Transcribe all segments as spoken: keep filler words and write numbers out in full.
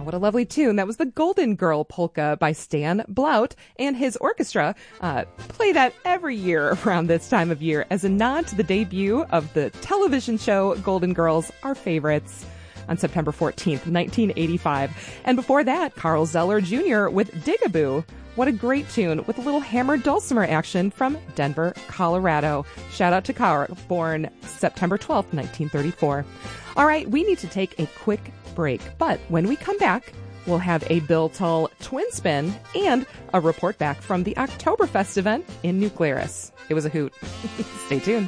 what a lovely tune. That was the Golden Girl Polka by Stan Blout and his orchestra. Uh, play that every year around this time of year as a nod to the debut of the television show Golden Girls, Our Favorites, on September fourteenth, nineteen eighty-five. And before that, Carl Zeller Junior with Digaboo. What a great tune with a little hammered dulcimer action from Denver, Colorado. Shout out to Carl, born September twelfth, nineteen thirty-four. All right, we need to take a quick break, but when we come back, we'll have a Bill Tull twin spin and a report back from the Oktoberfest event in New Glarus. It was a hoot. Stay tuned.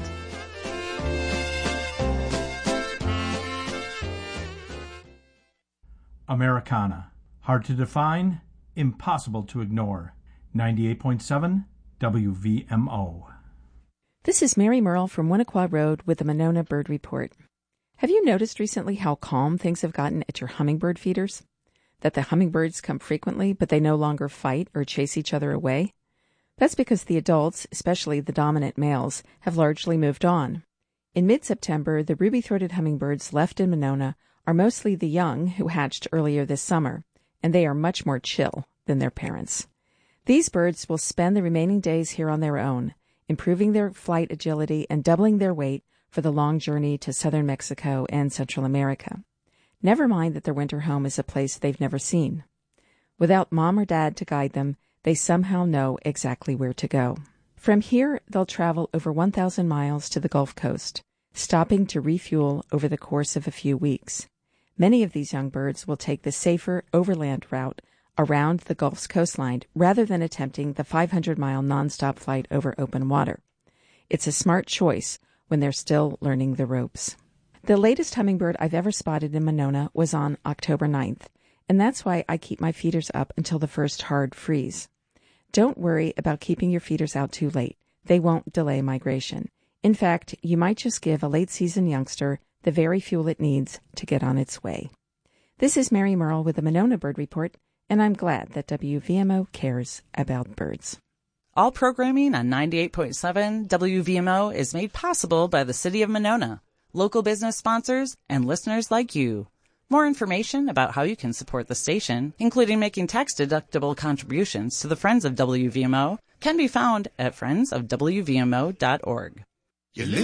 Americana. Hard to define, impossible to ignore. ninety-eight point seven W V M O. This is Mary Merle from Winnequa Road with the Monona Bird Report. Have you noticed recently how calm things have gotten at your hummingbird feeders? That the hummingbirds come frequently, but they no longer fight or chase each other away? That's because the adults, especially the dominant males, have largely moved on. In mid-September, the ruby-throated hummingbirds left in Monona are mostly the young who hatched earlier this summer, and they are much more chill than their parents. These birds will spend the remaining days here on their own, improving their flight agility and doubling their weight for the long journey to southern Mexico and Central America. Never mind that their winter home is a place they've never seen. Without mom or dad to guide them, they somehow know exactly where to go. From here, they'll travel over one thousand miles to the Gulf Coast, stopping to refuel over the course of a few weeks. Many of these young birds will take the safer overland route around the Gulf's coastline rather than attempting the five hundred mile nonstop flight over open water. It's a smart choice when they're still learning the ropes. The latest hummingbird I've ever spotted in Monona was on October ninth, and that's why I keep my feeders up until the first hard freeze. Don't worry about keeping your feeders out too late. They won't delay migration. In fact, you might just give a late-season youngster the very fuel it needs to get on its way. This is Mary Merle with the Monona Bird Report, and I'm glad that W V M O cares about birds. All programming on ninety-eight point seven W V M O is made possible by the City of Monona, local business sponsors, and listeners like you. More information about how you can support the station, including making tax-deductible contributions to the Friends of W V M O, can be found at friends of W V M O dot org. You live